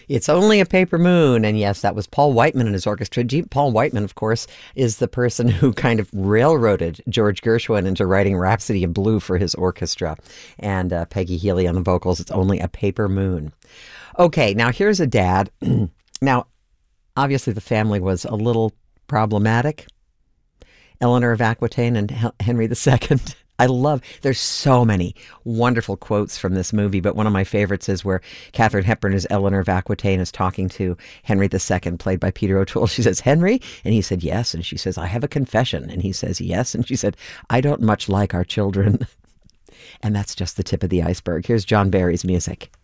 It's Only a Paper Moon. And yes, that was Paul Whiteman and his orchestra. Paul Whiteman, of course, is the person who kind of railroaded George Gershwin into writing Rhapsody in Blue for his orchestra. And Peggy Healy on the vocals. It's Only a Paper Moon. Okay, now here's a dad. Now, obviously the family was a little problematic. Eleanor of Aquitaine and Henry II. There's so many wonderful quotes from this movie, but one of my favorites is where Katharine Hepburn as Eleanor of Aquitaine is talking to Henry II, played by Peter O'Toole. She says, "Henry?" And he said, "Yes." And she says, "I have a confession." And he says, "Yes." And she said, "I don't much like our children." And that's just the tip of the iceberg. Here's John Barry's music.